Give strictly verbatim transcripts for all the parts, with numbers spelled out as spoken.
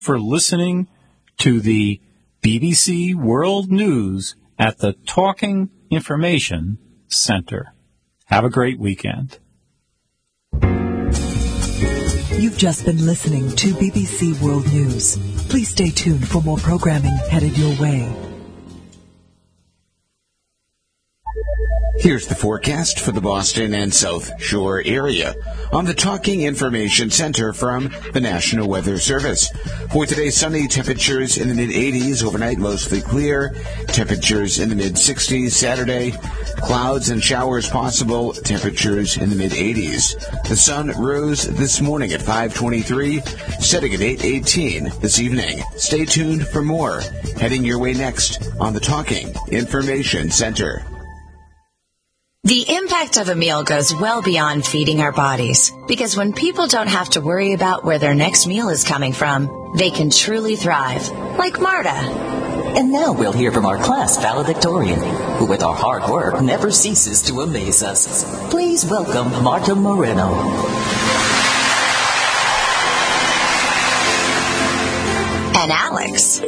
for listening to the B B C World News at the Talking Information Center. Have a great weekend. You've just been listening to B B C World News. Please stay tuned for more programming headed your way. Here's the forecast for the Boston and South Shore area on the Talking Information Center from the National Weather Service. For today, sunny, temperatures in the mid-eighties, overnight mostly clear, temperatures in the mid-sixties. Saturday, clouds and showers possible, temperatures in the mid-eighties. The sun rose this morning at five twenty-three, setting at eight eighteen this evening. Stay tuned for more, heading your way next on the Talking Information Center. The impact of a meal goes well beyond feeding our bodies, because when people don't have to worry about where their next meal is coming from, they can truly thrive, like Marta. And now we'll hear from our class valedictorian, who with our hard work never ceases to amaze us. Please welcome Marta Moreno. And Alex.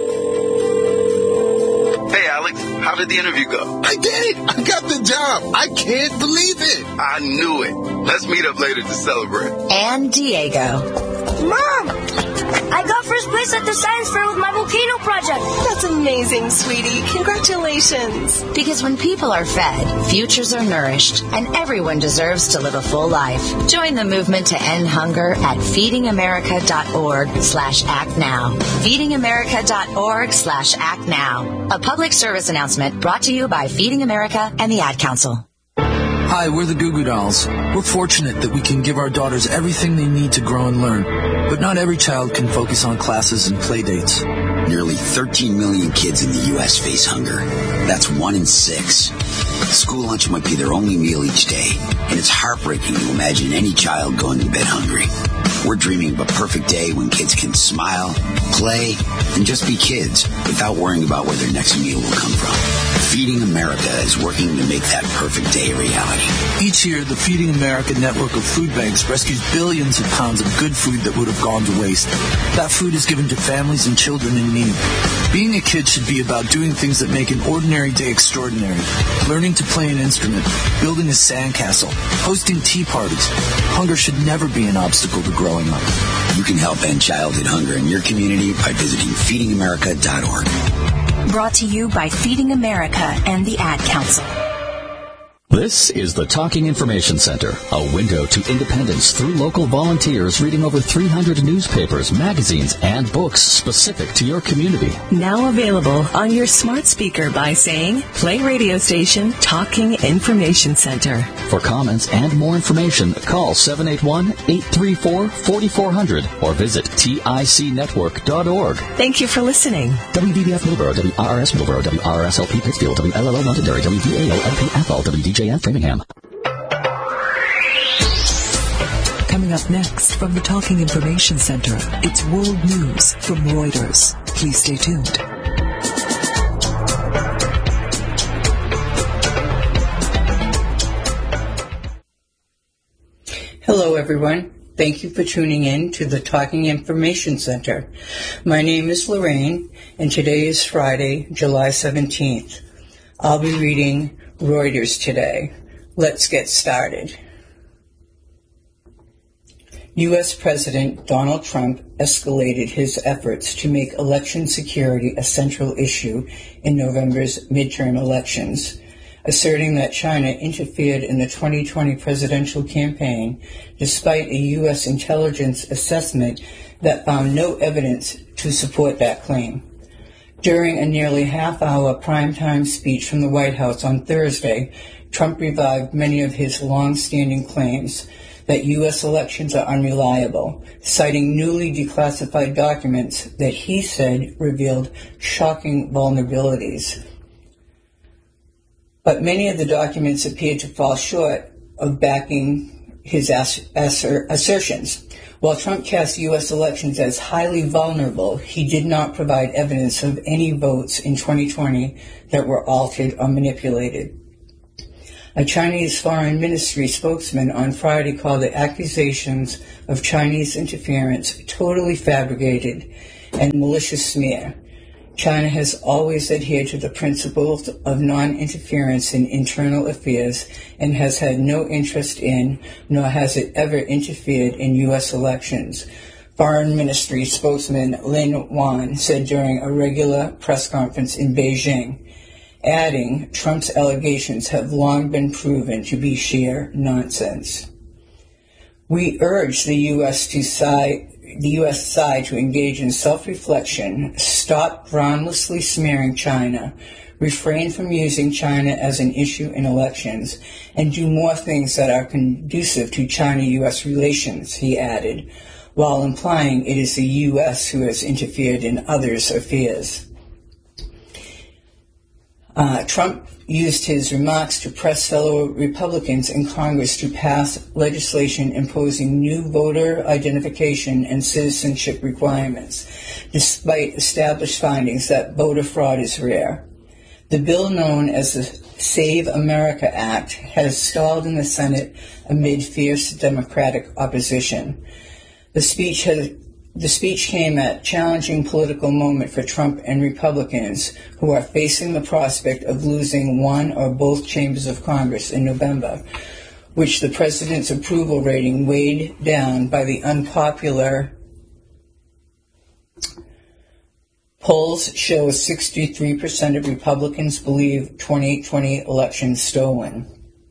Hey, Alex, how did the interview go? I did. I got the job. I can't believe it. I knew it. Let's meet up later to celebrate. And Diego. Mom, I got first place at the science fair with my volcano project. That's amazing, sweetie. Congratulations. Because when people are fed, futures are nourished, and everyone deserves to live a full life. Join the movement to end hunger at feedingamerica.org slash act now. feedingamerica.org slash act now. A public service announcement brought to you by Feeding America and the Ad Council. Hi, we're the Goo Goo Dolls. We're fortunate that we can give our daughters everything they need to grow and learn. But not every child can focus on classes and play dates. Nearly thirteen million kids in the U S face hunger. That's one in six. School lunch might be their only meal each day, and it's heartbreaking to imagine any child going to bed hungry. We're dreaming of a perfect day when kids can smile, play, and just be kids without worrying about where their next meal will come from. Feeding America is working to make that perfect day a reality. Each year, the Feeding America network of food banks rescues billions of pounds of good food that would have gone to waste. That food is given to families and children in need. Being a kid should be about doing things that make an ordinary day extraordinary. Learning to play an instrument, building a sandcastle, hosting tea parties. Hunger should never be an obstacle to growing up. You can help end childhood hunger in your community by visiting feeding america dot org. Brought to you by Feeding America and the Ad Council. This is the Talking Information Center, a window to independence through local volunteers reading over three hundred newspapers, magazines, and books specific to your community. Now available on your smart speaker by saying, play radio station Talking Information Center. For comments and more information, call seven eight one, eight three four, four four zero zero or visit tic network dot org. Thank you for listening. W D B F Millboro, W R R S Millboro, W R R S L P Pittsfield, W L L O Londonderry, W V A O L P Athol, W D J F Framingham. Coming up next from the Talking Information Center, it's World News from Reuters. Please stay tuned. Hello, everyone. Thank you for tuning in to the Talking Information Center. My name is Lorraine, and today is Friday, July seventeenth. I'll be reading Reuters today. Let's get started. U S President Donald Trump escalated his efforts to make election security a central issue in November's midterm elections, asserting that China interfered in the twenty twenty presidential campaign despite a U S intelligence assessment that found no evidence to support that claim. During a nearly half-hour primetime speech from the White House on Thursday, Trump revived many of his long-standing claims that U S elections are unreliable, citing newly declassified documents that he said revealed shocking vulnerabilities. But many of the documents appeared to fall short of backing his ass- asser- assertions. While Trump cast U S elections as highly vulnerable, he did not provide evidence of any votes in twenty twenty that were altered or manipulated. A Chinese Foreign Ministry spokesman on Friday called the accusations of Chinese interference totally fabricated and malicious smear. China has always adhered to the principles of non-interference in internal affairs and has had no interest in, nor has it ever interfered in U S elections, Foreign Ministry spokesman Lin Wan said during a regular press conference in Beijing, adding, Trump's allegations have long been proven to be sheer nonsense. We urge the U S to side the U S side to engage in self-reflection, stop groundlessly smearing China, refrain from using China as an issue in elections, and do more things that are conducive to China-U S relations, he added, while implying it is the U S who has interfered in others' affairs. Uh, Trump used his remarks to press fellow Republicans in Congress to pass legislation imposing new voter identification and citizenship requirements, despite established findings that voter fraud is rare. The bill known as the Save America Act has stalled in the Senate amid fierce Democratic opposition. The speech has The speech came at a challenging political moment for Trump and Republicans who are facing the prospect of losing one or both chambers of Congress in November, which the president's approval rating weighed down by the unpopular polls show sixty-three percent of Republicans believe twenty twenty election stolen.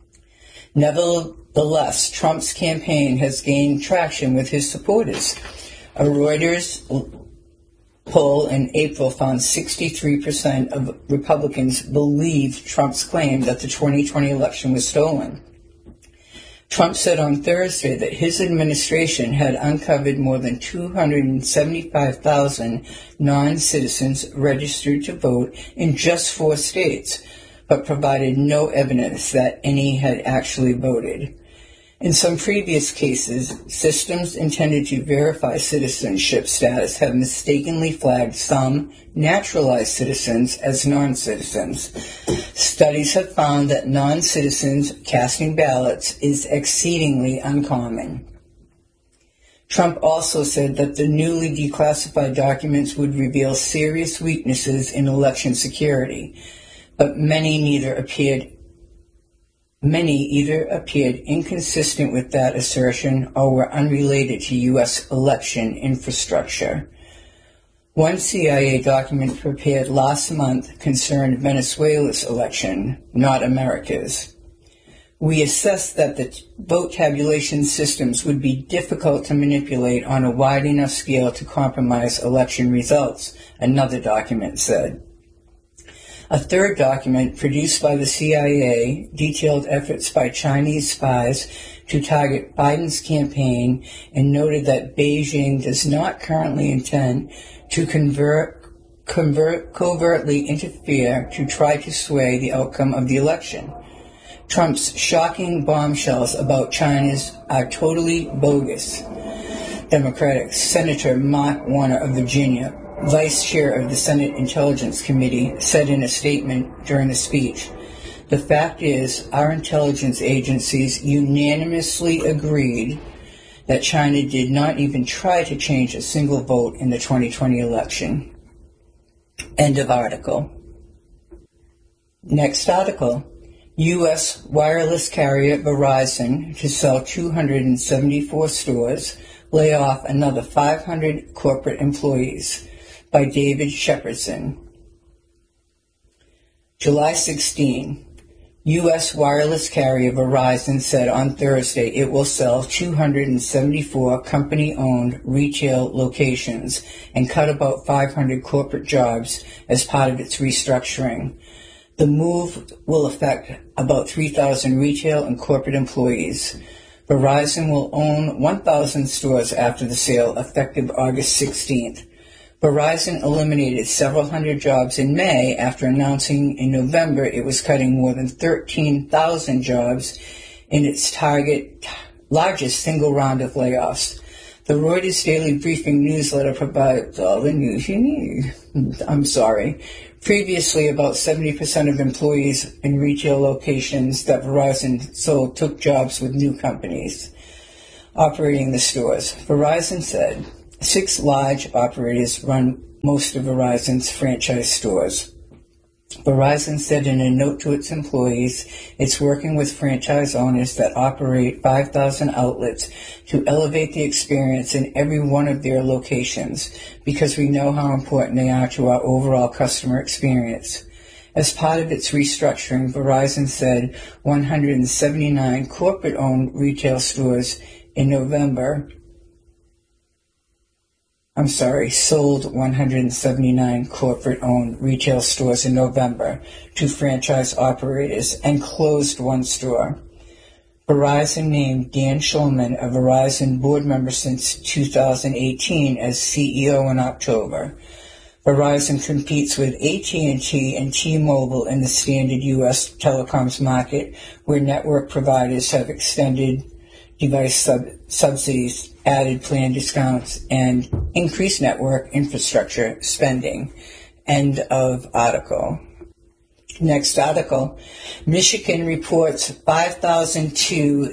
Nevertheless, Trump's campaign has gained traction with his supporters. A Reuters poll in April found sixty-three percent of Republicans believed Trump's claim that the twenty twenty election was stolen. Trump said on Thursday that his administration had uncovered more than two hundred seventy-five thousand non-citizens registered to vote in just four states, but provided no evidence that any had actually voted. In some previous cases, systems intended to verify citizenship status have mistakenly flagged some naturalized citizens as non-citizens. Studies have found that non-citizens casting ballots is exceedingly uncommon. Trump also said that the newly declassified documents would reveal serious weaknesses in election security, but many neither appeared Many either appeared inconsistent with that assertion or were unrelated to U S election infrastructure. One C I A document prepared last month concerned Venezuela's election, not America's. We assessed that the vote tabulation systems would be difficult to manipulate on a wide enough scale to compromise election results, another document said. A third document produced by the C I A detailed efforts by Chinese spies to target Biden's campaign and noted that Beijing does not currently intend to convert, convert, covertly interfere to try to sway the outcome of the election. Trump's shocking bombshells about China's are totally bogus. Democratic Senator Mark Warner of Virginia, Vice Chair of the Senate Intelligence Committee, said in a statement during the speech, "The fact is, our intelligence agencies unanimously agreed that China did not even try to change a single vote in the twenty twenty election." End of article. Next article. U S wireless carrier Verizon to sell two hundred seventy-four stores, lay off another five hundred corporate employees. By David Shepardson. July sixteenth, U S wireless carrier Verizon said on Thursday it will sell two hundred seventy-four company-owned retail locations and cut about five hundred corporate jobs as part of its restructuring. The move will affect about three thousand retail and corporate employees. Verizon will own one thousand stores after the sale, effective August sixteenth. Verizon eliminated several hundred jobs in May after announcing in November it was cutting more than thirteen thousand jobs in its target largest single round of layoffs. The Reuters Daily Briefing newsletter provides all the news you need. I'm sorry. Previously, about seventy percent of employees in retail locations that Verizon sold took jobs with new companies operating the stores. Verizon said, Six large operators run most of Verizon's franchise stores. Verizon said in a note to its employees, it's working with franchise owners that operate five thousand outlets to elevate the experience in every one of their locations because we know how important they are to our overall customer experience. As part of its restructuring, Verizon said one hundred seventy-nine corporate-owned retail stores in November I'm sorry, sold one hundred seventy-nine corporate-owned retail stores in November to franchise operators and closed one store. Verizon named Dan Schulman, a Verizon board member since two thousand eighteen, as C E O in October. Verizon competes with A T and T and T-Mobile in the standard U S telecoms market, where network providers have extended device sub- subsidies, added plan discounts, and increased network infrastructure spending. End of article. Next article. Michigan reports five thousand two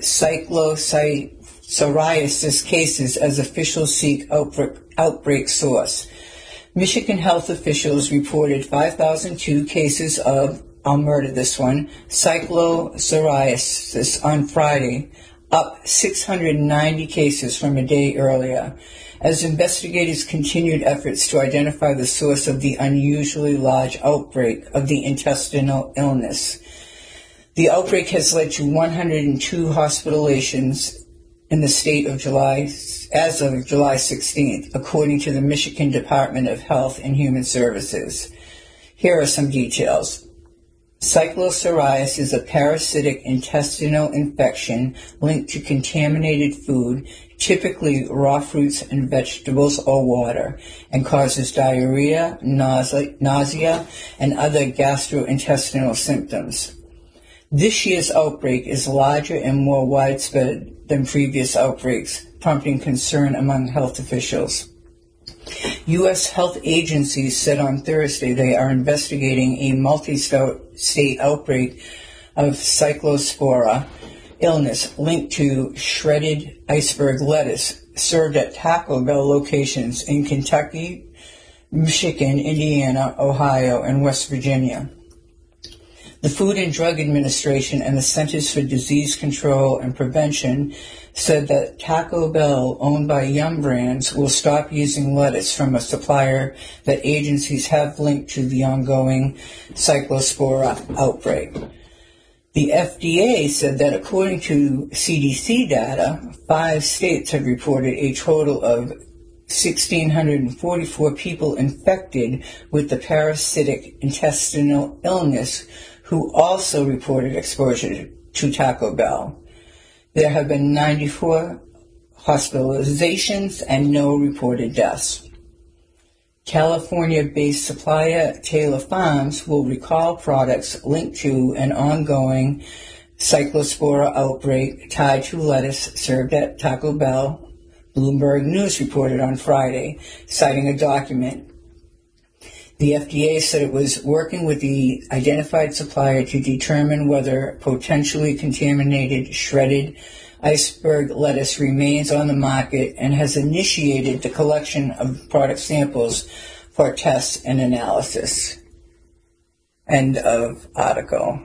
cyclopsoriasis cases as officials seek outbreak, outbreak source. Michigan health officials reported five thousand two cases of, I'll murder this one, cyclopsoriasis on Friday, up six hundred ninety cases from a day earlier, as investigators continued efforts to identify the source of the unusually large outbreak of the intestinal illness. The outbreak has led to one hundred two hospitalizations in the state of July, as of July sixteenth, according to the Michigan Department of Health and Human Services. Here are some details. Cyclopsoriasis is a parasitic intestinal infection linked to contaminated food, typically raw fruits and vegetables or water, and causes diarrhea, nausea, nausea, and other gastrointestinal symptoms. This year's outbreak is larger and more widespread than previous outbreaks, prompting concern among health officials. U S health agencies said on Thursday they are investigating a multi-state outbreak of cyclospora illness linked to shredded iceberg lettuce served at Taco Bell locations in Kentucky, Michigan, Indiana, Ohio, and West Virginia. The Food and Drug Administration and the Centers for Disease Control and Prevention said that Taco Bell, owned by Yum Brands, will stop using lettuce from a supplier that agencies have linked to the ongoing cyclospora outbreak. The F D A said that according to C D C data, five states have reported a total of one thousand six hundred forty-four people infected with the parasitic intestinal illness who also reported exposure to Taco Bell. There have been ninety-four hospitalizations and no reported deaths. California-based supplier Taylor Farms will recall products linked to an ongoing cyclospora outbreak tied to lettuce served at Taco Bell, Bloomberg News reported on Friday, citing a document. The F D A said it was working with the identified supplier to determine whether potentially contaminated shredded iceberg lettuce remains on the market and has initiated the collection of product samples for tests and analysis. End of article.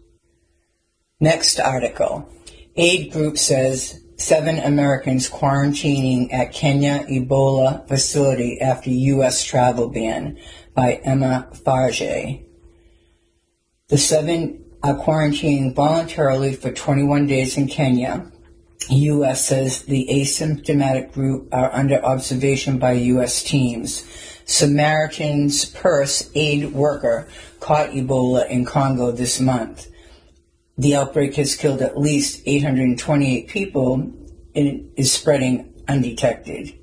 Next article. Aid group says seven Americans quarantining at Kenya Ebola facility after U S travel ban, by Emma Farge. The seven are quarantining voluntarily for twenty-one days in Kenya. U S says the asymptomatic group are under observation by U S teams. Samaritan's Purse aid worker caught Ebola in Congo this month. The outbreak has killed at least eight hundred twenty-eight people and is spreading undetected.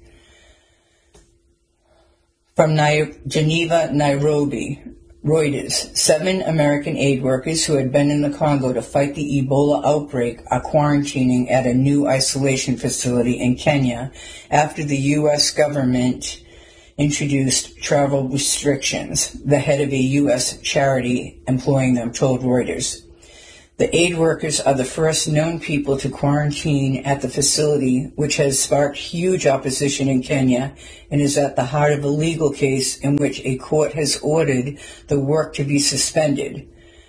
From Ni- Geneva, Nairobi, Reuters, seven American aid workers who had been in the Congo to fight the Ebola outbreak are quarantining at a new isolation facility in Kenya after the U S government introduced travel restrictions, the head of a U S charity employing them told Reuters. The aid workers are the first known people to quarantine at the facility, which has sparked huge opposition in Kenya and is at the heart of a legal case in which a court has ordered the work to be suspended.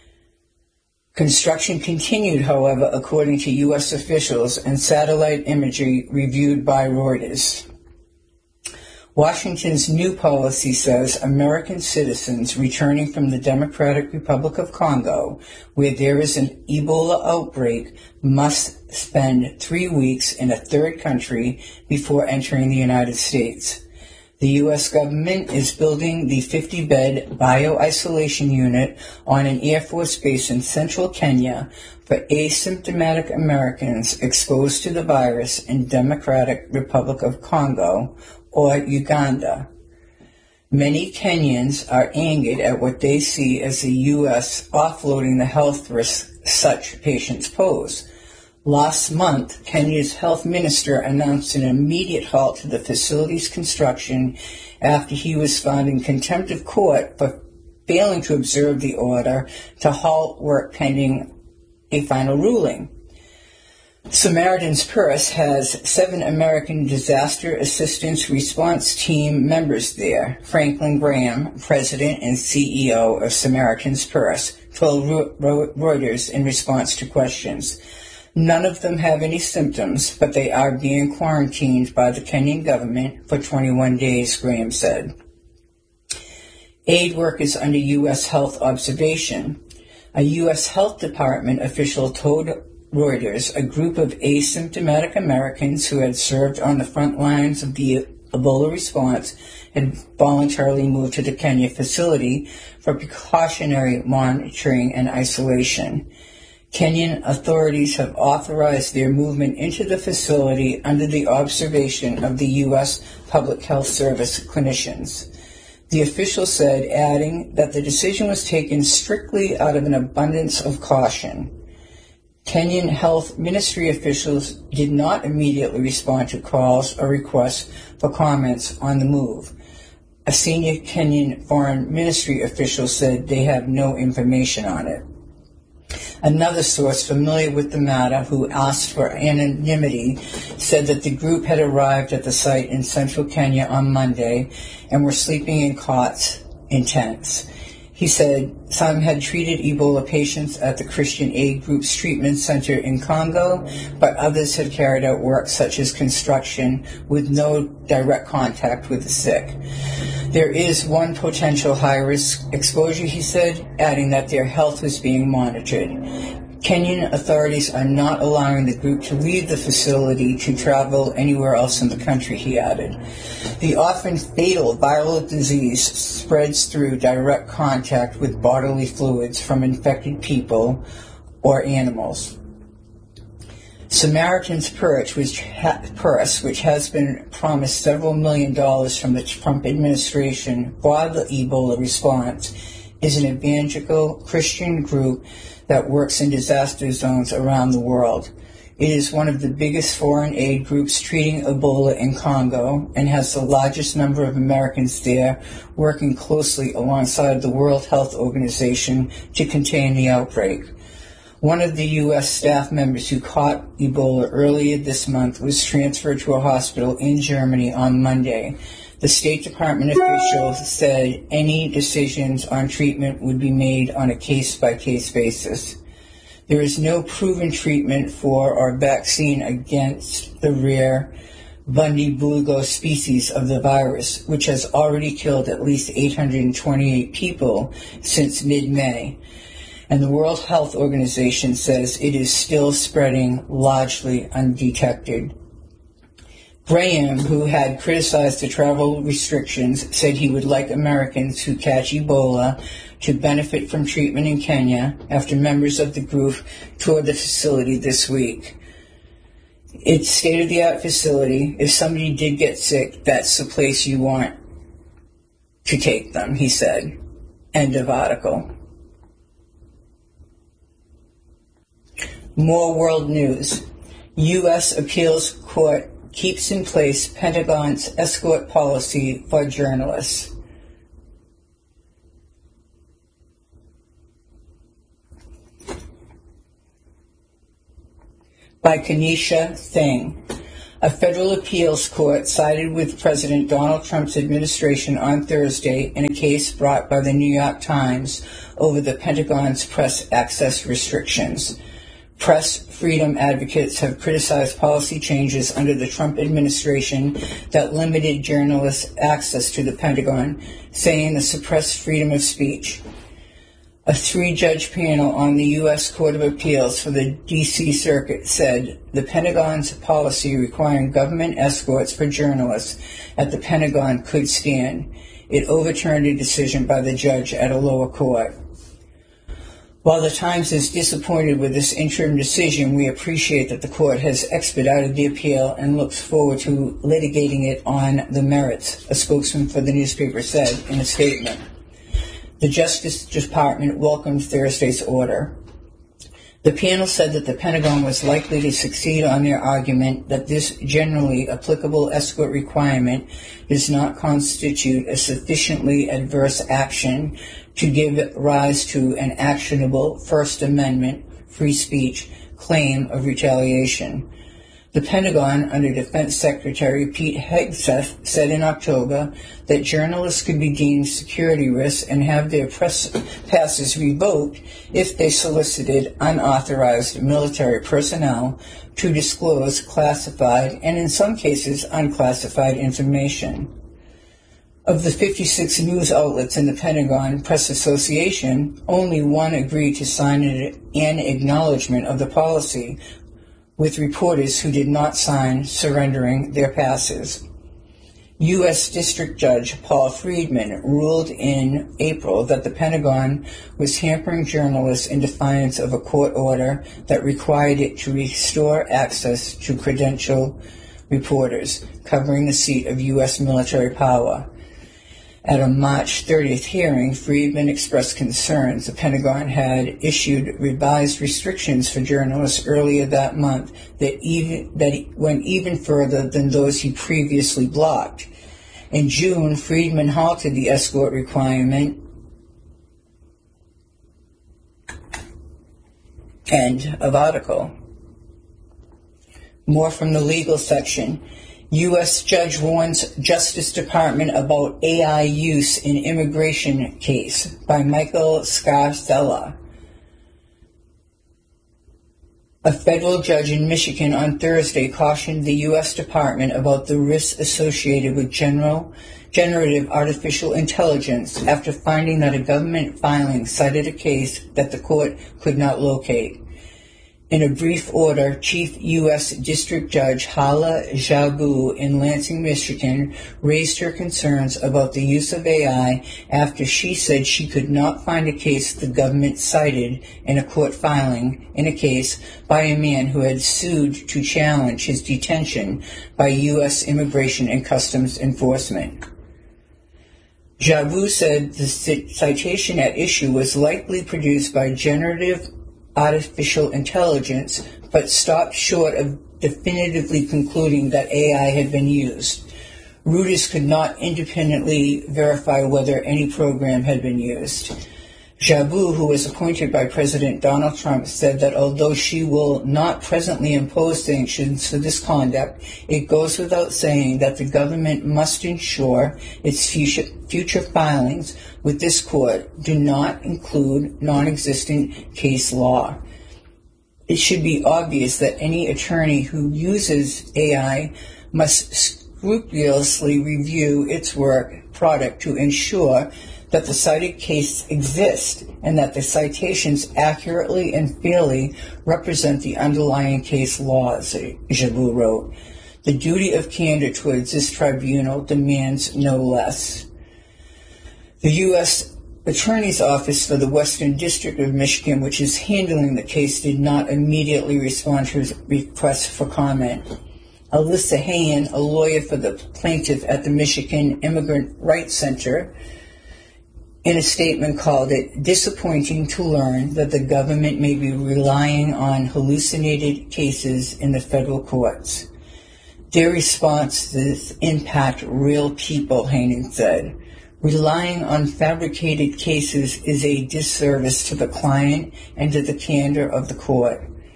Construction continued, however, according to U S officials and satellite imagery reviewed by Reuters. Washington's new policy says American citizens returning from the Democratic Republic of Congo, where there is an Ebola outbreak, must spend three weeks in a third country before entering the United States. The U S government is building the fifty-bed bio-isolation unit on an Air Force base in central Kenya for asymptomatic Americans exposed to the virus in Democratic Republic of Congo, or Uganda. Many Kenyans are angered at what they see as the U S offloading the health risks such patients pose. Last month, Kenya's health minister announced an immediate halt to the facility's construction after he was found in contempt of court for failing to observe the order to halt work pending a final ruling. Samaritan's Purse has seven American Disaster Assistance Response Team members there. Franklin Graham, president and C E O of Samaritan's Purse, told Reuters in response to questions. None of them have any symptoms, but they are being quarantined by the Kenyan government for twenty-one days, Graham said. Aid workers under U S health observation. A U S Health Department official told Reuters a group of asymptomatic Americans who had served on the front lines of the Ebola response had voluntarily moved to the Kenya facility for precautionary monitoring and isolation. Kenyan authorities have authorized their movement into the facility under the observation of the U S Public Health Service clinicians. The official said, adding that the decision was taken strictly out of an abundance of caution. Kenyan Health Ministry officials did not immediately respond to calls or requests for comments on the move. A senior Kenyan Foreign Ministry official said they have no information on it. Another source familiar with the matter, who asked for anonymity, said that the group had arrived at the site in central Kenya on Monday and were sleeping in cots in tents. He said some had treated Ebola patients at the Christian Aid Group's treatment center in Congo, but others had carried out work such as construction with no direct contact with the sick. There is one potential high-risk exposure, he said, adding that their health was being monitored. Kenyan authorities are not allowing the group to leave the facility to travel anywhere else in the country, he added. The often fatal viral disease spreads through direct contact with bodily fluids from infected people or animals. Samaritan's Purse, which, ha- Purse, which has been promised several million dollars from the Trump administration for the Ebola response, is an evangelical Christian group that works in disaster zones around the world. It is one of the biggest foreign aid groups treating Ebola in Congo and has the largest number of Americans there, working closely alongside the World Health Organization to contain the outbreak. One of the U S staff members who caught Ebola earlier this month was transferred to a hospital in Germany on Monday. The State Department official said any decisions on treatment would be made on a case-by-case basis. There is no proven treatment for or vaccine against the rare Bundibugyo species of the virus, which has already killed at least eight hundred twenty-eight people since mid-May. And the World Health Organization says it is still spreading largely undetected. Graham, who had criticized the travel restrictions, said he would like Americans who catch Ebola to benefit from treatment in Kenya after members of the group toured the facility this week. It's a state-of-the-art facility. If somebody did get sick, that's the place you want to take them, he said. End of article. More world news. U S Appeals Court keeps in place Pentagon's escort policy for journalists. by Kanisha Singh. A federal appeals court sided with President Donald Trump's administration on Thursday in a case brought by the New York Times over the Pentagon's press access restrictions. Press freedom advocates have criticized policy changes under the Trump administration that limited journalists' access to the Pentagon, saying they suppressed freedom of speech. A three-judge panel on the U S Court of Appeals for the D C Circuit said the Pentagon's policy requiring government escorts for journalists at the Pentagon could stand. It overturned a decision by the judge at a lower court. While the Times is disappointed with this interim decision, we appreciate that the court has expedited the appeal and looks forward to litigating it on the merits, a spokesman for the newspaper said in a statement. The Justice Department welcomed Thursday's order. The panel said that the Pentagon was likely to succeed on their argument that this generally applicable escort requirement does not constitute a sufficiently adverse action to give rise to an actionable First Amendment free speech claim of retaliation. The Pentagon, under Defense Secretary Pete Hegseth, said in October that journalists could be deemed security risks and have their press passes revoked if they solicited unauthorized military personnel to disclose classified and, in some cases, unclassified information. Of the fifty-six news outlets in the Pentagon Press Association, only one agreed to sign an acknowledgement of the policy, with reporters who did not sign surrendering their passes. U S District Judge Paul Friedman ruled in April that the Pentagon was hampering journalists in defiance of a court order that required it to restore access to credentialed reporters covering the seat of U S military power. At a March thirtieth hearing, Friedman expressed concerns the Pentagon had issued revised restrictions for journalists earlier that month that even that went even further than those he previously blocked. In June, Friedman halted the escort requirement. End of article. More from the legal section. U S judge warns Justice Department about A I use in immigration case by Michael Scarcella. A federal judge in Michigan on Thursday cautioned the U S Department about the risks associated with general, generative artificial intelligence after finding that a government filing cited a case that the court could not locate. In a brief order, Chief U S District Judge Hala Jabu in Lansing, Michigan, raised her concerns about the use of A I after she said she could not find a case the government cited in a court filing in a case by a man who had sued to challenge his detention by U S Immigration and Customs Enforcement. Jabu said the citation at issue was likely produced by generative artificial intelligence, but stopped short of definitively concluding that A I had been used. Reuters could not independently verify whether any program had been used. Jabu, who was appointed by President Donald Trump, said that although she will not presently impose sanctions for this conduct, it goes without saying that the government must ensure its future, future filings with this court do not include non-existent case law. It should be obvious that any attorney who uses A I must scrupulously review its work product to ensure that the cited case exists and that the citations accurately and fairly represent the underlying case laws, Jabu wrote. The duty of candor towards this tribunal demands no less. The U S Attorney's Office for the Western District of Michigan, which is handling the case, did not immediately respond to his request for comment. Alyssa Hayen, a lawyer for the plaintiff at the Michigan Immigrant Rights Center, in a statement called it disappointing to learn that the government may be relying on hallucinated cases in the federal courts. Their response to this impact real people, Hayen said. Relying on fabricated cases is a disservice to the client and to the candor of the court.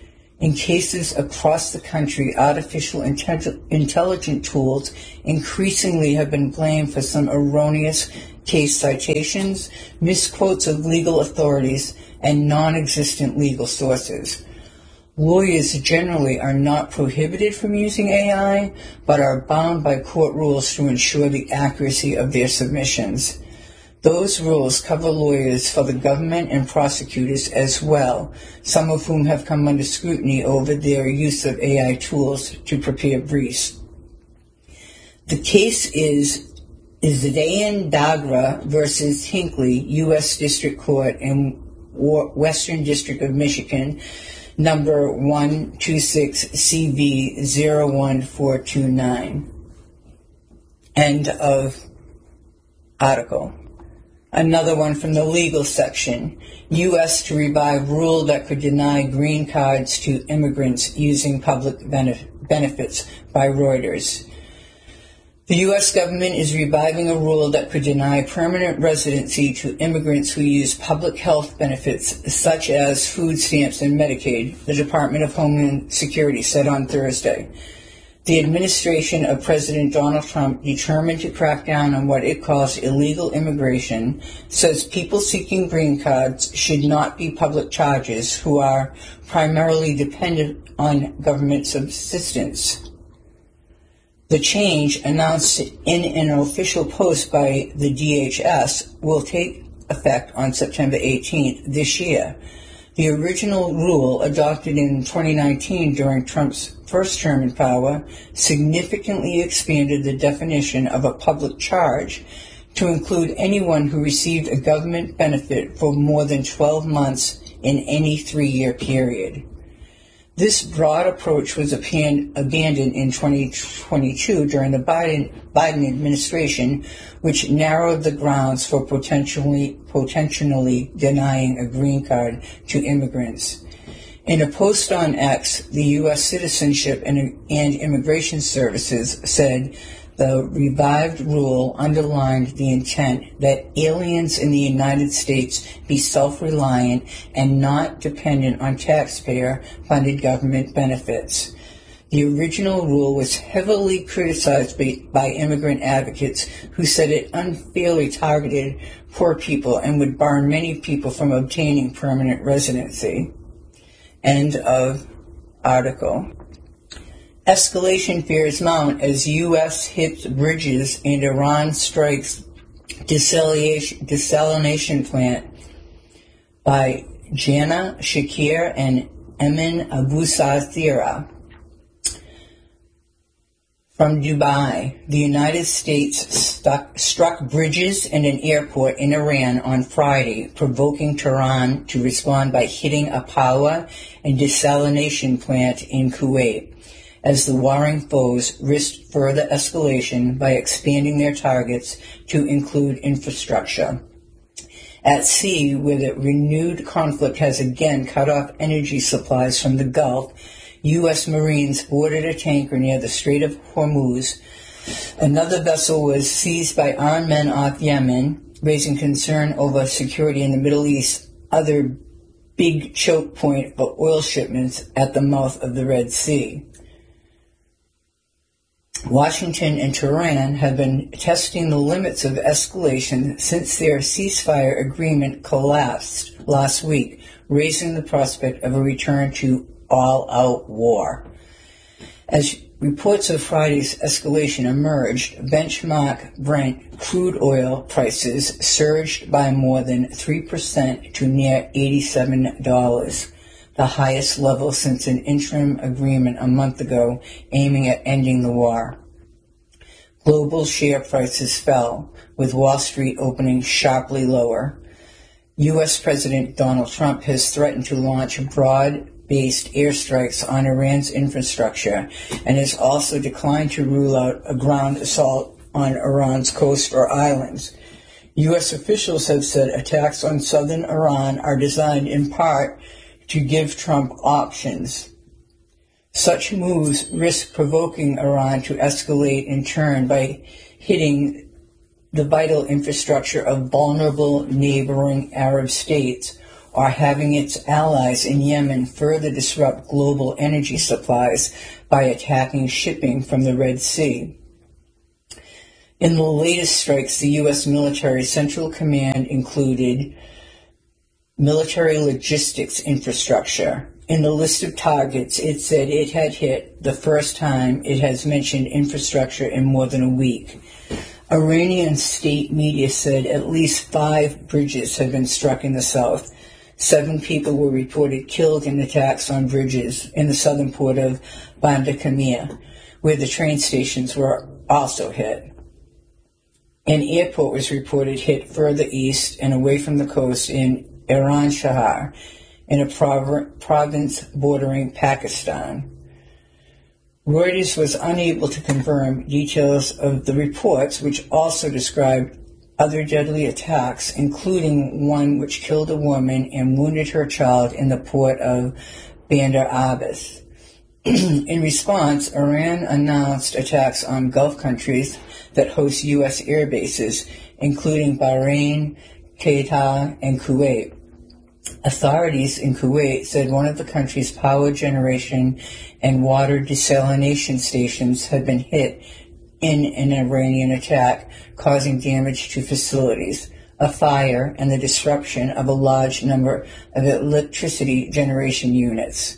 In cases across the country, artificial intelli- intelligence tools increasingly have been blamed for some erroneous case citations, misquotes of legal authorities, and non-existent legal sources. Lawyers generally are not prohibited from using A I, but are bound by court rules to ensure the accuracy of their submissions. Those rules cover lawyers for the government and prosecutors as well, some of whom have come under scrutiny over their use of A I tools to prepare briefs. The case is Zidayan Dagra versus Hinckley, U S District Court in Western District of Michigan, number one two six C V zero one four two nine. End of article. Another one from the legal section. U S to revive rule that could deny green cards to immigrants using public benef- benefits by Reuters. The U S government is reviving a rule that could deny permanent residency to immigrants who use public health benefits such as food stamps and Medicaid, the Department of Homeland Security said on Thursday. The administration of President Donald Trump, determined to crack down on what it calls illegal immigration, says people seeking green cards should not be public charges who are primarily dependent on government subsistence. The change, announced in an official post by the D H S, will take effect on September eighteenth this year. The original rule, adopted in twenty nineteen during Trump's first term in power, significantly expanded the definition of a public charge to include anyone who received a government benefit for more than twelve months in any three-year period. This broad approach was abandoned in twenty twenty-two during the Biden, Biden administration, which narrowed the grounds for potentially, potentially denying a green card to immigrants. In a post on X, the U S Citizenship and, and Immigration Services said the revived rule underlined the intent that aliens in the United States be self-reliant and not dependent on taxpayer-funded government benefits. The original rule was heavily criticized by, by immigrant advocates who said it unfairly targeted poor people and would bar many people from obtaining permanent residency. End of article. Escalation fears mount as U S hits bridges and Iran strikes desalination, desalination plant by Jana Shakir and Emin Abusathira. From Dubai, the United States stuck, struck bridges and an airport in Iran on Friday, provoking Tehran to respond by hitting a power and desalination plant in Kuwait, as the warring foes risked further escalation by expanding their targets to include infrastructure. At sea, where the renewed conflict has again cut off energy supplies from the Gulf, U S Marines boarded a tanker near the Strait of Hormuz. Another vessel was seized by armed men off Yemen, raising concern over security in the Middle East, other big choke point for oil shipments at the mouth of the Red Sea. Washington and Tehran have been testing the limits of escalation since their ceasefire agreement collapsed last week, raising the prospect of a return to all-out war. As reports of Friday's escalation emerged, benchmark Brent crude oil prices surged by more than three percent to near eighty-seven dollars, the highest level since an interim agreement a month ago aiming at ending the war. Global share prices fell, with Wall Street opening sharply lower. U S President Donald Trump has threatened to launch broad-based airstrikes on Iran's infrastructure and has also declined to rule out a ground assault on Iran's coast or islands. U S officials have said attacks on southern Iran are designed in part to give Trump options. Such moves risk provoking Iran to escalate in turn by hitting the vital infrastructure of vulnerable neighboring Arab states are having its allies in Yemen further disrupt global energy supplies by attacking shipping from the Red Sea. In the latest strikes, the U S military Central Command included military logistics infrastructure. In the list of targets, it said it had hit the first time it has mentioned infrastructure in more than a week. Iranian state media said at least five bridges had been struck in the south. Seven people were reported killed in attacks on bridges in the southern port of Bandar Kamia, where the train stations were also hit. An airport was reported hit further east and away from the coast in Iran Shahar, in a prov- province bordering Pakistan. Reuters was unable to confirm details of the reports, which also described other deadly attacks, including one which killed a woman and wounded her child in the port of Bandar Abbas. In response, Iran announced attacks on Gulf countries that host U S air bases, including Bahrain, Qatar, and Kuwait. Authorities in Kuwait said one of the country's power generation and water desalination stations had been hit in an Iranian attack, causing damage to facilities, a fire, and the disruption of a large number of electricity generation units.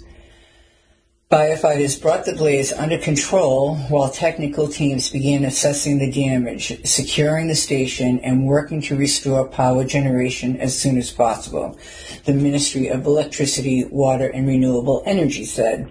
Firefighters brought the blaze under control while technical teams began assessing the damage, securing the station, and working to restore power generation as soon as possible, the Ministry of Electricity, Water, and Renewable Energy said.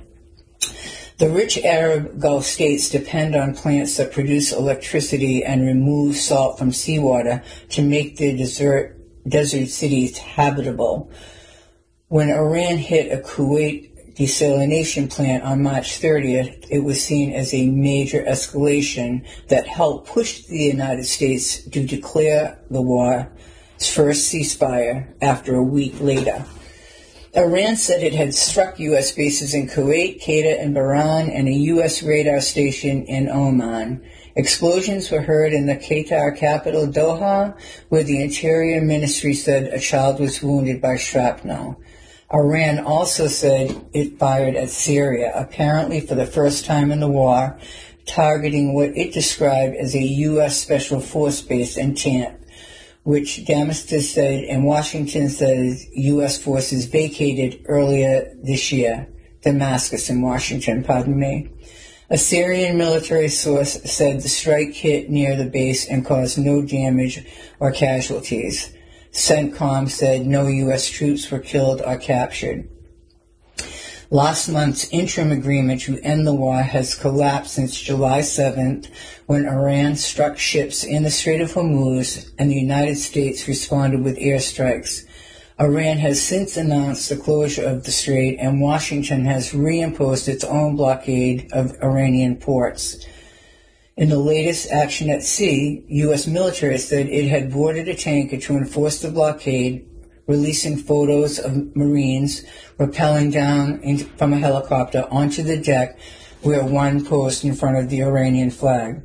The rich Arab Gulf states depend on plants that produce electricity and remove salt from seawater to make their desert, desert cities habitable. When Iran hit a Kuwait desalination plant on March thirtieth, it was seen as a major escalation that helped push the United States to declare the war's first ceasefire after a week later. Iran said it had struck U S bases in Kuwait, Qatar, and Bahrain, and a U S radar station in Oman. Explosions were heard in the Qatar capital, Doha, where the Interior Ministry said a child was wounded by shrapnel. Iran also said it fired at Syria, apparently for the first time in the war, targeting what it described as a U S Special Force base in Tanf, which Damascus said and Washington says U S forces vacated earlier this year. Damascus and Washington, pardon me. A Syrian military source said the strike hit near the base and caused no damage or casualties. CENTCOM said no U S troops were killed or captured. Last month's interim agreement to end the war has collapsed since July seventh, when Iran struck ships in the Strait of Hormuz and the United States responded with airstrikes. Iran has since announced the closure of the strait, and Washington has reimposed its own blockade of Iranian ports. In the latest action at sea, U S military said it had boarded a tanker to enforce the blockade, releasing photos of Marines rappelling down in, from a helicopter onto the deck where one posed in front of the Iranian flag.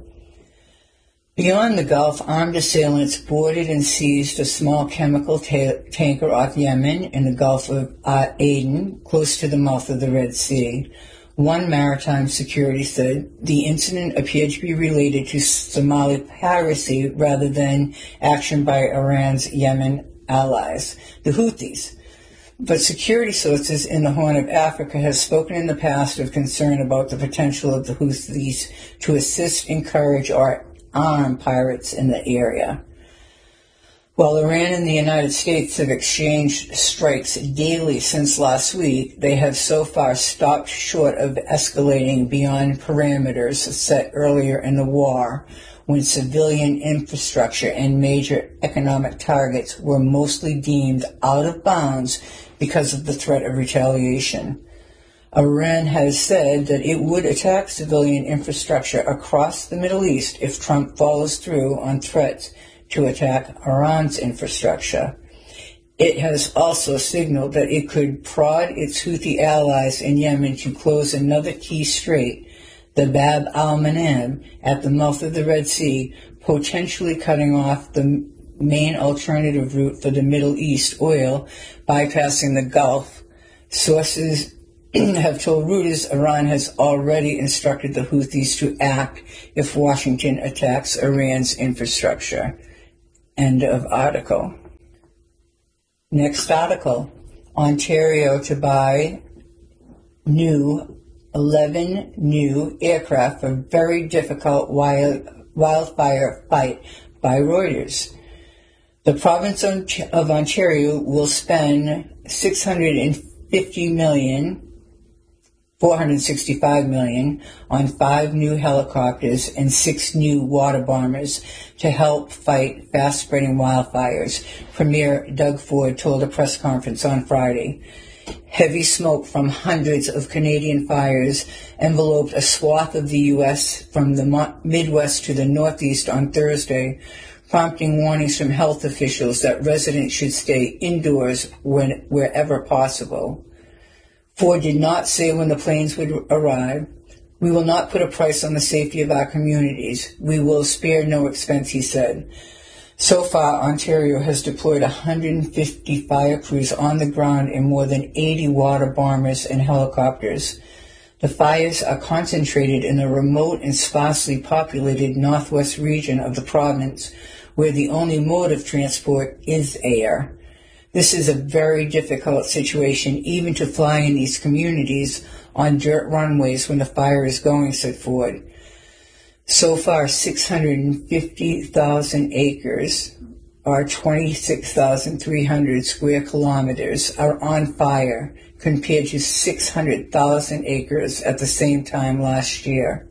Beyond the Gulf, armed assailants boarded and seized a small chemical ta- tanker off Yemen in the Gulf of uh, Aden, close to the mouth of the Red Sea. One maritime security said the incident appeared to be related to Somali piracy rather than action by Iran's Yemen allies, the Houthis. But security sources in the Horn of Africa have spoken in the past of concern about the potential of the Houthis to assist, encourage, or arm pirates in the area. While Iran and the United States have exchanged strikes daily since last week, they have so far stopped short of escalating beyond parameters set earlier in the war, when civilian infrastructure and major economic targets were mostly deemed out of bounds because of the threat of retaliation. Iran has said that it would attack civilian infrastructure across the Middle East if Trump follows through on threats to attack Iran's infrastructure. It has also signaled that it could prod its Houthi allies in Yemen to close another key strait, the Bab al-Mandeb, at the mouth of the Red Sea, potentially cutting off the main alternative route for the Middle East oil, bypassing the Gulf. Sources have told Reuters Iran has already instructed the Houthis to act if Washington attacks Iran's infrastructure. End of article. Next article. Ontario to buy new eleven new aircraft for very difficult wild, wildfire fight by Reuters. The province of Ontario will spend six hundred fifty million dollars, four hundred sixty-five million dollars on five new helicopters and six new water bombers to help fight fast-spreading wildfires, Premier Doug Ford told a press conference on Friday. Heavy smoke from hundreds of Canadian fires enveloped a swath of the U S from the Midwest to the Northeast on Thursday, prompting warnings from health officials that residents should stay indoors when, wherever possible. Ford did not say when the planes would arrive. We will not put a price on the safety of our communities. We will spare no expense, he said. So far, Ontario has deployed one hundred fifty fire crews on the ground and more than eighty water bombers and helicopters. The fires are concentrated in the remote and sparsely populated northwest region of the province, where the only mode of transport is air. This is a very difficult situation even to fly in these communities on dirt runways when the fire is going, said Ford. So far, six hundred fifty thousand acres, or twenty-six thousand three hundred square kilometers, are on fire, compared to six hundred thousand acres at the same time last year.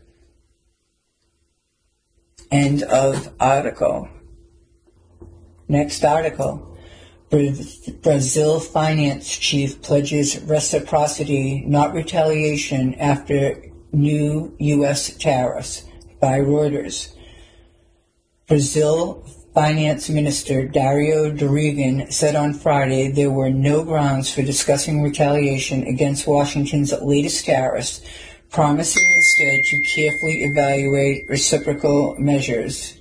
End of article. Next article. Brazil finance chief pledges reciprocity, not retaliation, after new U S tariffs, by Reuters. Brazil Finance Minister Dario Dorigan said on Friday there were no grounds for discussing retaliation against Washington's latest tariffs, promising instead to carefully evaluate reciprocal measures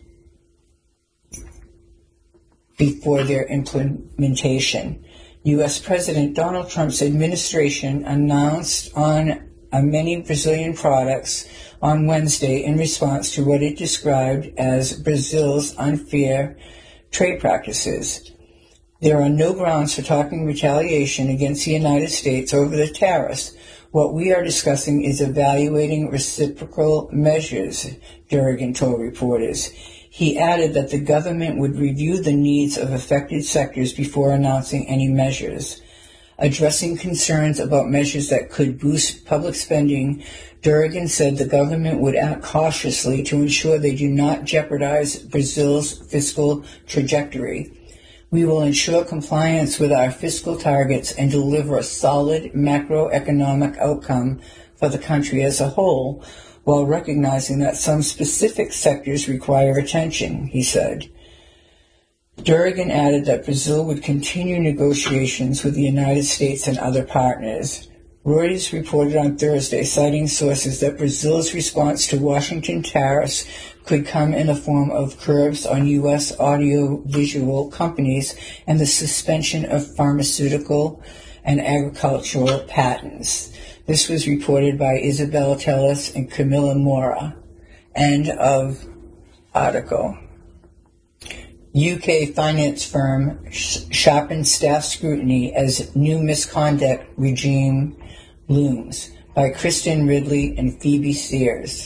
before their implementation. U S President Donald Trump's administration announced on uh, many Brazilian products on Wednesday in response to what it described as Brazil's unfair trade practices. There are no grounds for talking retaliation against the United States over the tariffs. What we are discussing is evaluating reciprocal measures, Dorigan told reporters. He added that the government would review the needs of affected sectors before announcing any measures. Addressing concerns about measures that could boost public spending, Dorigan said the government would act cautiously to ensure they do not jeopardize Brazil's fiscal trajectory. We will ensure compliance with our fiscal targets and deliver a solid macroeconomic outcome for the country as a whole, while recognizing that some specific sectors require attention, he said. Dorigan added that Brazil would continue negotiations with the United States and other partners. Reuters reported on Thursday, citing sources, that Brazil's response to Washington tariffs could come in the form of curbs on U S audiovisual companies and the suspension of pharmaceutical and agricultural patents. This was reported by Isabel Telles and Camilla Mora. End of article. U K finance firm sharpens staff scrutiny as new misconduct regime looms, by Kristen Ridley and Phoebe Sears.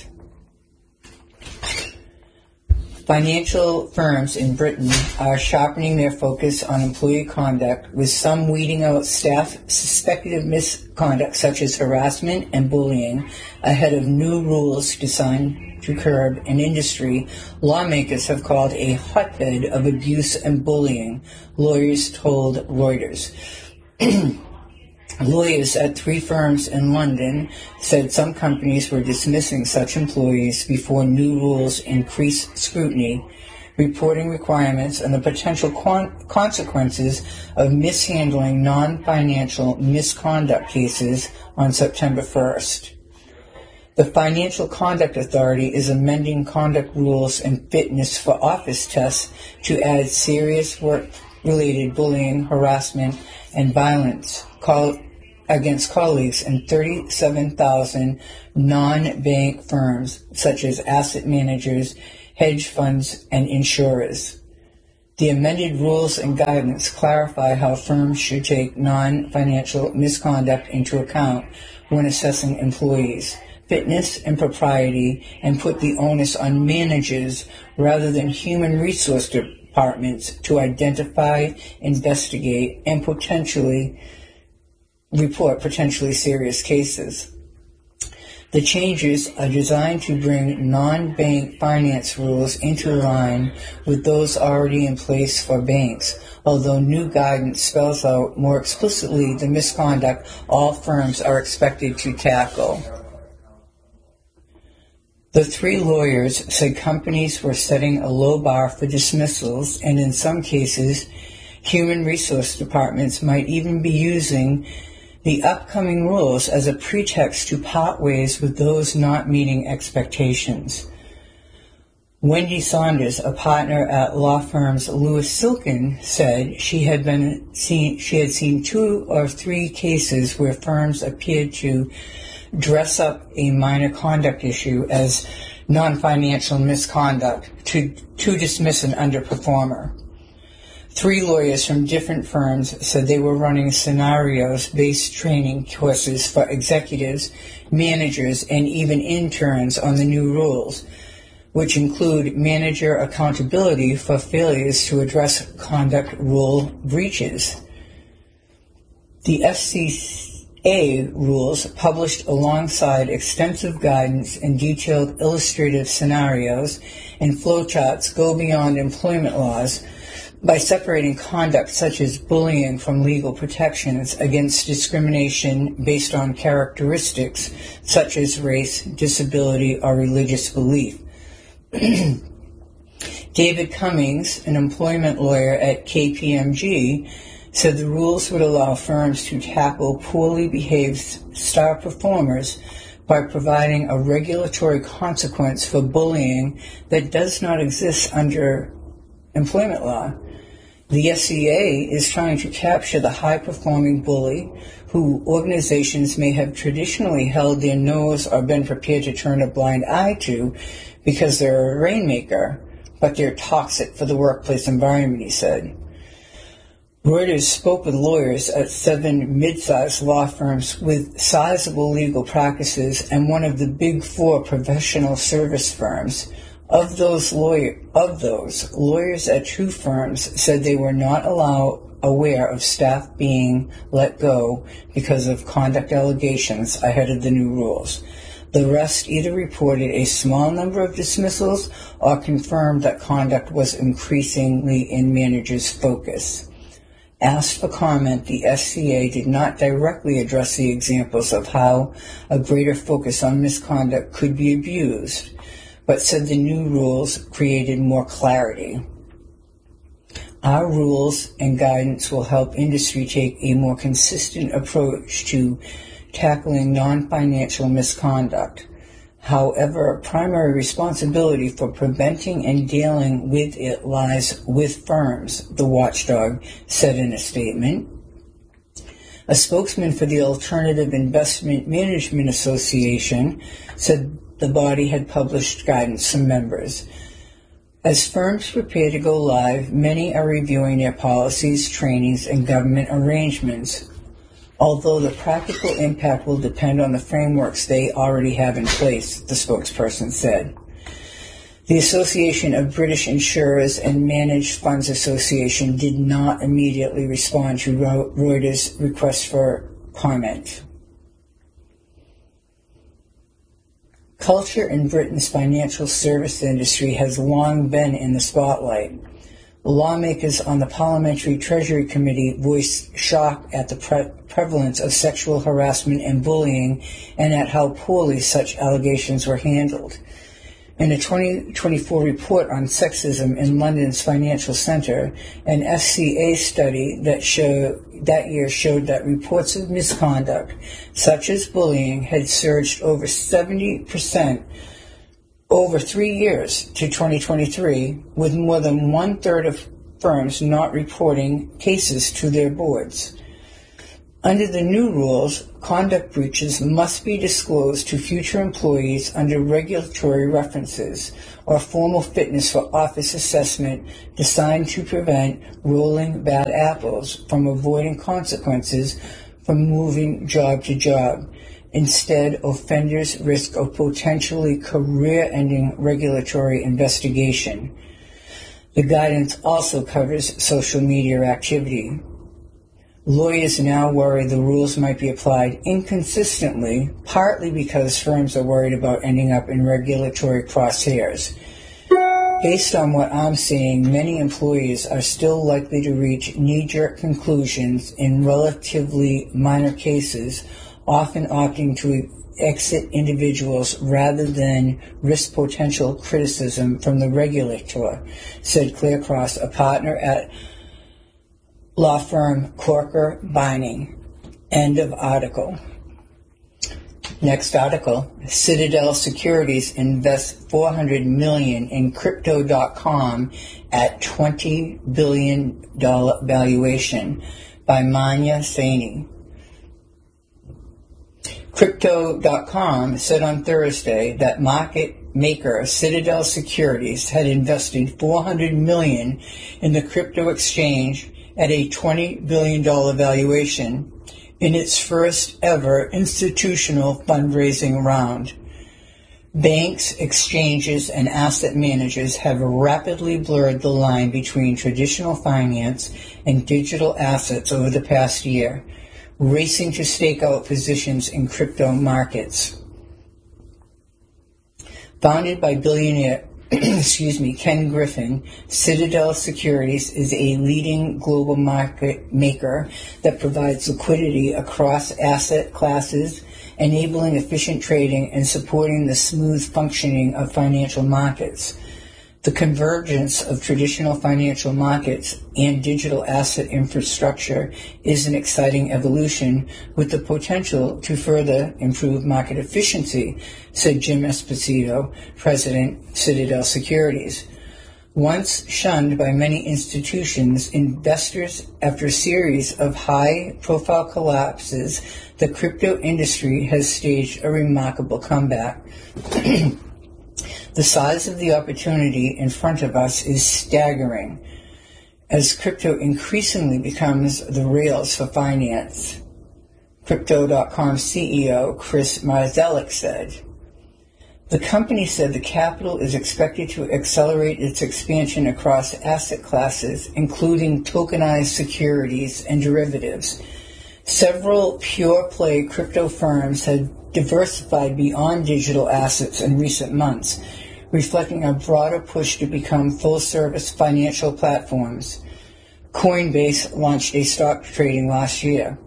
Financial firms in Britain are sharpening their focus on employee conduct, with some weeding out staff suspected of misconduct such as harassment and bullying ahead of new rules designed to curb an industry lawmakers have called a hotbed of abuse and bullying, lawyers told Reuters. Lawyers at three firms in London said some companies were dismissing such employees before new rules increase scrutiny, reporting requirements, and the potential con- consequences of mishandling non-financial misconduct cases on September first. The Financial Conduct Authority is amending conduct rules and fitness for office tests to add serious work-related bullying, harassment, and violence call- against colleagues in thirty-seven thousand non-bank firms, such as asset managers, hedge funds, and insurers. The amended rules and guidance clarify how firms should take non-financial misconduct into account when assessing employees, fitness and propriety, and put the onus on managers rather than human resource departments to identify, investigate, and potentially report potentially serious cases. The changes are designed to bring non-bank finance rules into line with those already in place for banks, although new guidance spells out more explicitly the misconduct all firms are expected to tackle. The three lawyers said companies were setting a low bar for dismissals, and in some cases, human resource departments might even be using the upcoming rules as a pretext to part ways with those not meeting expectations. Wendy Saunders, a partner at law firms Lewis Silkin, said she had been seen, she had seen two or three cases where firms appeared to dress up a minor conduct issue as non-financial misconduct to, to dismiss an underperformer. Three lawyers from different firms said they were running scenarios-based training courses for executives, managers, and even interns on the new rules, which include manager accountability for failures to address conduct rule breaches. The F C A rules, published alongside extensive guidance and detailed illustrative scenarios and flowcharts, go beyond employment laws by separating conduct such as bullying from legal protections against discrimination based on characteristics such as race, disability, or religious belief. David Cummings, an employment lawyer at K P M G, said the rules would allow firms to tackle poorly behaved star performers by providing a regulatory consequence for bullying that does not exist under employment law. The S C A is trying to capture the high-performing bully who organizations may have traditionally held their nose or been prepared to turn a blind eye to because they're a rainmaker, but they're toxic for the workplace environment, he said. Reuters spoke with lawyers at seven mid-sized law firms with sizable legal practices and one of the big four professional service firms. Of those lawyer, of those, lawyers at two firms said they were not allowed aware of staff being let go because of conduct allegations ahead of the new rules. The rest either reported a small number of dismissals or confirmed that conduct was increasingly in managers' focus. Asked for comment, the S C A did not directly address the examples of how a greater focus on misconduct could be abused, but said the new rules created more clarity. Our rules and guidance will help industry take a more consistent approach to tackling non-financial misconduct. However, primary responsibility for preventing and dealing with it lies with firms, the watchdog said in a statement. A spokesman for the Alternative Investment Management Association said the body had published guidance to members. As firms prepare to go live, many are reviewing their policies, trainings, and government arrangements, although the practical impact will depend on the frameworks they already have in place, the spokesperson said. The Association of British Insurers and Managed Funds Association did not immediately respond to Reuters' request for comment. Culture in Britain's financial service industry has long been in the spotlight. Lawmakers on the Parliamentary Treasury Committee voiced shock at the pre- prevalence of sexual harassment and bullying and at how poorly such allegations were handled. In a twenty twenty-four report on sexism in London's Financial Centre, an F C A study that showed, that year showed that reports of misconduct, such as bullying, had surged over seventy percent over three years to twenty twenty-three, with more than one-third of firms not reporting cases to their boards. Under the new rules, conduct breaches must be disclosed to future employees under regulatory references or formal fitness for office assessment designed to prevent rolling bad apples from avoiding consequences from moving job to job. Instead, offenders risk a potentially career-ending regulatory investigation. The guidance also covers social media activity. Lawyers now worry the rules might be applied inconsistently, partly because firms are worried about ending up in regulatory crosshairs. Based on what I'm seeing, many employees are still likely to reach knee-jerk conclusions in relatively minor cases, often opting to exit individuals rather than risk potential criticism from the regulator, said Claire Cross, a partner at law firm Corker Binding. End of article. Next article. Citadel Securities invests four hundred million dollars in Crypto dot com at twenty billion dollars valuation by Manya Saini. Crypto dot com said on Thursday that market maker Citadel Securities had invested four hundred million dollars in the crypto exchange at a twenty billion dollars valuation in its first ever institutional fundraising round. Banks, exchanges, and asset managers have rapidly blurred the line between traditional finance and digital assets over the past year, racing to stake out positions in crypto markets. Founded by billionaire excuse me, Ken Griffin, Citadel Securities is a leading global market maker that provides liquidity across asset classes, enabling efficient trading and supporting the smooth functioning of financial markets. The convergence of traditional financial markets and digital asset infrastructure is an exciting evolution with the potential to further improve market efficiency, said Jim Esposito, president, Citadel Securities. Once shunned by many institutions, investors, after a series of high-profile collapses, the crypto industry has staged a remarkable comeback. The size of the opportunity in front of us is staggering as crypto increasingly becomes the rails for finance. Crypto dot com C E O Chris Marzelek said. The company said the capital is expected to accelerate its expansion across asset classes, including tokenized securities and derivatives. Several pure-play crypto firms have diversified beyond digital assets in recent months, reflecting a broader push to become full-service financial platforms. Coinbase launched a stock trading last year.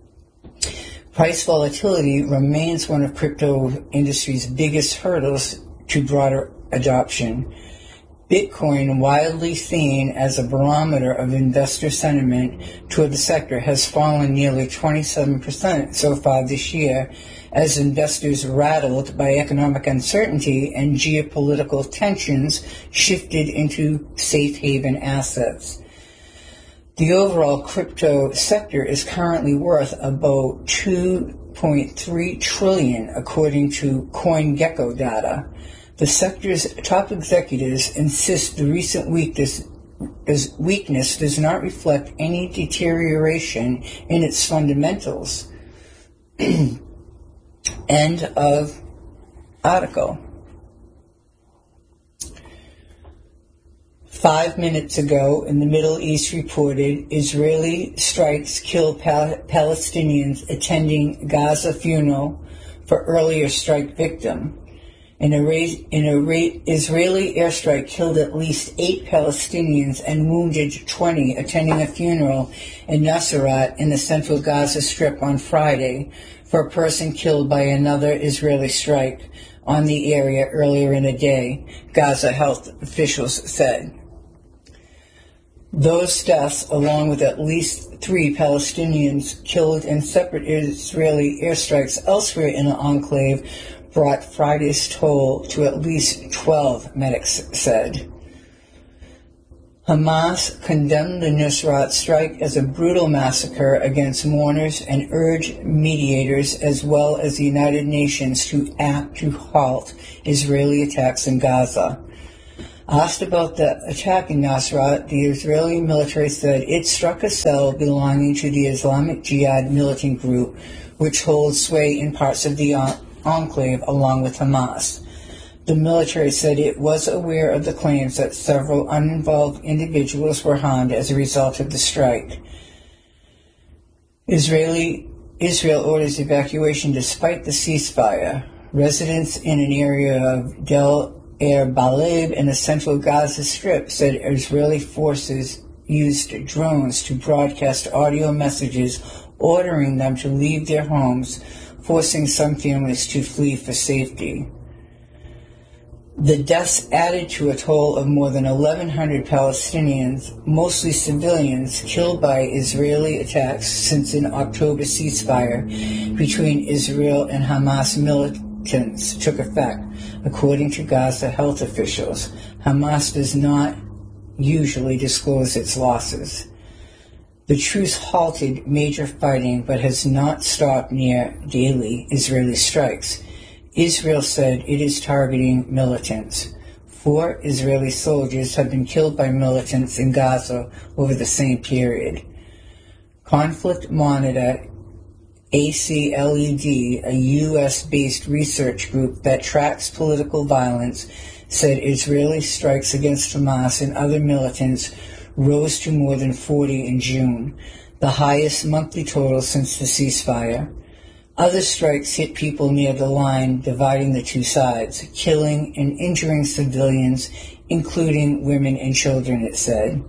Price volatility remains one of crypto industry's biggest hurdles to broader adoption. Bitcoin, widely seen as a barometer of investor sentiment toward the sector, has fallen nearly twenty-seven percent so far this year as investors rattled by economic uncertainty and geopolitical tensions shifted into safe haven assets. The overall crypto sector is currently worth about two point three trillion dollars according to CoinGecko data. The sector's top executives insist the recent weakness, weakness does not reflect any deterioration in its fundamentals. End of article. Five minutes ago, in the Middle East reported, Israeli strikes kill Pal- Palestinians attending Gaza funeral for earlier strike victim. An, Israeli airstrike killed at least eight Palestinians and wounded twenty attending a funeral in Nuseirat in the central Gaza Strip on Friday for a person killed by another Israeli strike, on the area earlier in the day, Gaza health officials said. Those deaths, along with at least three Palestinians killed in separate Israeli airstrikes elsewhere in the enclave, brought Friday's toll to at least twelve, medics said. Hamas condemned the Nusrat strike as a brutal massacre against mourners and urged mediators as well as the United Nations to act to halt Israeli attacks in Gaza. Asked about the attack in Nusrat, the Israeli military said it struck a cell belonging to the Islamic Jihad militant group, which holds sway in parts of the enclave along with Hamas. The military said it was aware of the claims that several uninvolved individuals were harmed as a result of the strike. Israeli Israel orders evacuation despite the ceasefire. Residents in an area of Del Er Baleb in the central Gaza Strip said Israeli forces used drones to broadcast audio messages ordering them to leave their homes, forcing some families to flee for safety. The deaths added to a toll of more than eleven hundred Palestinians, mostly civilians, killed by Israeli attacks since an October ceasefire between Israel and Hamas militants took effect, according to Gaza health officials. Hamas does not usually disclose its losses. The truce halted major fighting but has not stopped near daily Israeli strikes. Israel said it is targeting militants. Four Israeli soldiers have been killed by militants in Gaza over the same period. Conflict Monitor A C L E D, a U S-based research group that tracks political violence, said Israeli strikes against Hamas and other militants rose to more than forty in June, the highest monthly total since the ceasefire. Other strikes hit people near the line dividing the two sides, killing and injuring civilians, including women and children, it said.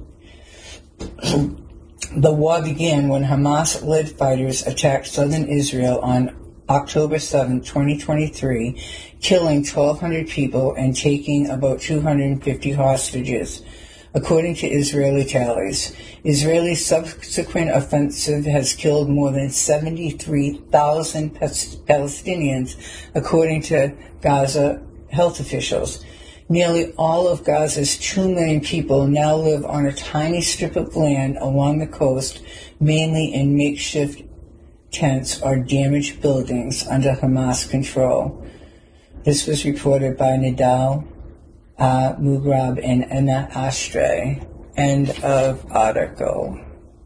The war began when Hamas-led fighters attacked southern Israel on October seventh, twenty twenty-three, killing twelve hundred people and taking about two hundred fifty hostages. According to Israeli tallies, Israeli's subsequent offensive has killed more than seventy-three thousand Palestinians, according to Gaza health officials. Nearly all of Gaza's two million people now live on a tiny strip of land along the coast, mainly in makeshift tents or damaged buildings under Hamas control. This was reported by Nidal Uh, Mugrab and Anna Ashtray. End of article.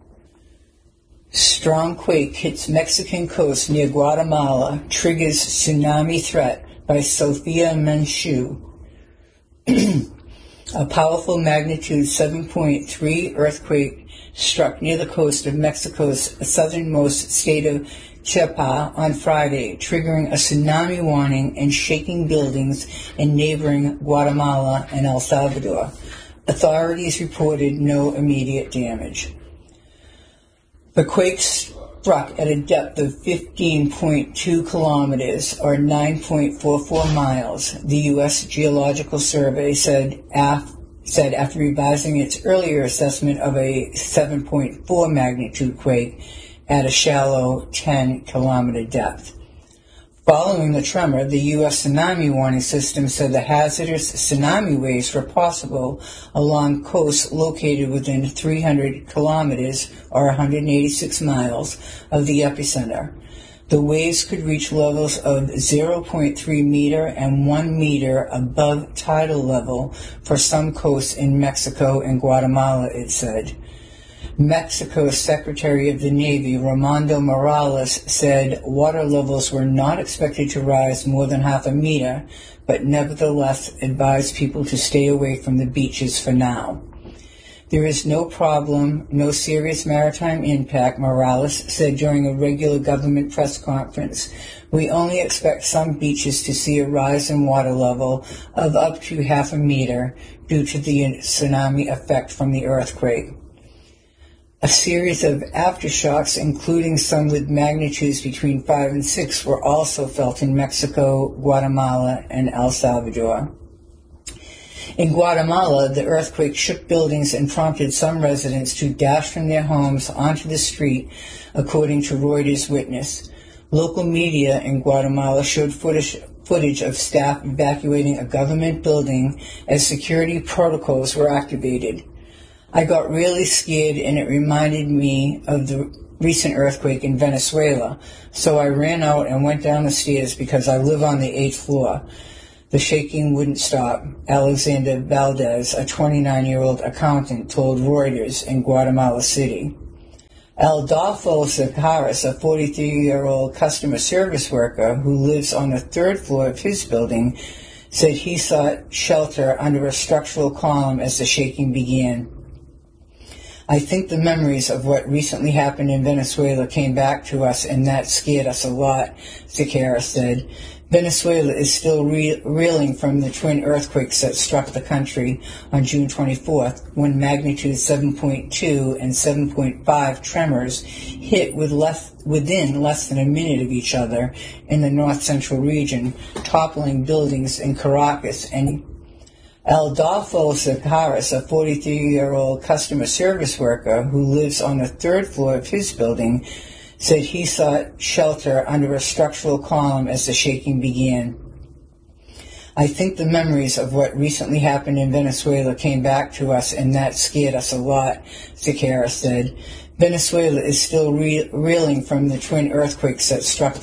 Strong quake hits Mexican coast near Guatemala, triggers tsunami threat by Sofia Menchu. A powerful magnitude seven point three earthquake struck near the coast of Mexico's southernmost state of Chiapas on Friday, triggering a tsunami warning and shaking buildings in neighboring Guatemala and El Salvador. Authorities reported no immediate damage. The quake struck at a depth of fifteen point two kilometers, or nine point four four miles, the U S Geological Survey said after said after revising its earlier assessment of a seven point four magnitude quake at a shallow ten kilometer depth. Following the tremor, the U S Tsunami Warning System said the hazardous tsunami waves were possible along coasts located within three hundred kilometers, or one hundred eighty-six miles, of the epicenter. The waves could reach levels of zero point three meter and one meter above tidal level for some coasts in Mexico and Guatemala, it said. Mexico's Secretary of the Navy, Ramon Morales, said water levels were not expected to rise more than half a meter, but nevertheless advised people to stay away from the beaches for now. There is no problem, no serious maritime impact, Morales said during a regular government press conference. We only expect some beaches to see a rise in water level of up to half a meter due to the tsunami effect from the earthquake. A series of aftershocks, including some with magnitudes between five and six, were also felt in Mexico, Guatemala, and El Salvador. In Guatemala, the earthquake shook buildings and prompted some residents to dash from their homes onto the street, according to Reuters witness. Local media in Guatemala showed footage, footage of staff evacuating a government building as security protocols were activated. I got really scared, and it reminded me of the recent earthquake in Venezuela, so I ran out and went down the stairs because I live on the eighth floor. The shaking wouldn't stop, Alexander Valdez, a twenty-nine-year-old accountant, told Reuters in Guatemala City. Adolfo Zacaras, a forty-three-year-old customer service worker who lives on the third floor of his building, said he sought shelter under a structural column as the shaking began. I think the memories of what recently happened in Venezuela came back to us, and that scared us a lot, Zacaras said. Venezuela is still re- reeling from the twin earthquakes that struck the country on June twenty-fourth, when magnitude seven point two and seven point five tremors hit with less, within less than a minute of each other in the north-central region, toppling buildings in Caracas. And Adolfo Zacaras, a forty-three-year-old customer service worker who lives on the third floor of his building, said he sought shelter under a structural column as the shaking began. I think the memories of what recently happened in Venezuela came back to us, and that scared us a lot, Zacaras said. Venezuela is still re- reeling from the twin earthquakes that struck